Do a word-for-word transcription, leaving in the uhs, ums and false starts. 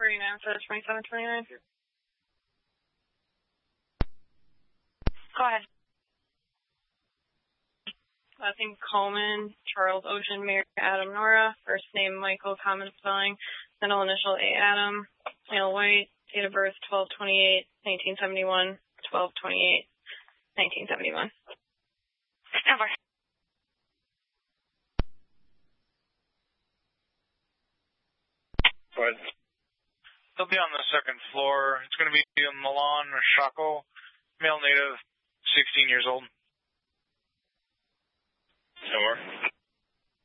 Marine Access twenty-seven twenty-nine. Go ahead. Last name Coleman, Charles Ocean, Mary Adam Nora, first name Michael, common spelling, middle initial A Adam, male white, date of birth twelve twenty-eight nineteen seventy-one, twelve twenty-eight nineteen seventy-one. Over. Go ahead. They'll be on the second floor. It's going to be Milan Shako, male native, sixteen years old. Over.